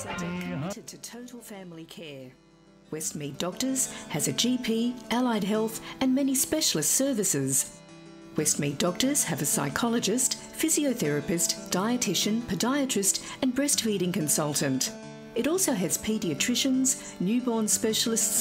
Centre committed to total family care. Westmead Doctors has a GP, allied health and many specialist services. Westmead Doctors have a psychologist, physiotherapist, dietitian, podiatrist and breastfeeding consultant. It also has paediatricians, newborn specialists